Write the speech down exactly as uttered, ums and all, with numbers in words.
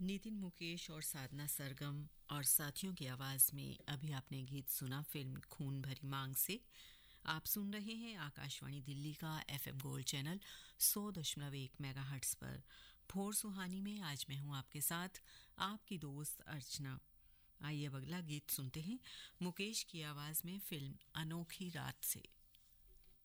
नितिन मुकेश और साधना सरगम और साथियों की आवाज में अभी आपने गीत सुना फिल्म खून भरी मांग से। आप सुन रहे हैं आकाशवाणी दिल्ली का एफएम गोल्ड चैनल सौ दशमलव एक मेगाहर्ट्ज पर। भोर सुहानी में आज मैं हूं आपके साथ, आपकी दोस्त अर्चना। आइए अब अगला गीत सुनते हैं मुकेश की आवाज में फिल्म अनोखी रात से।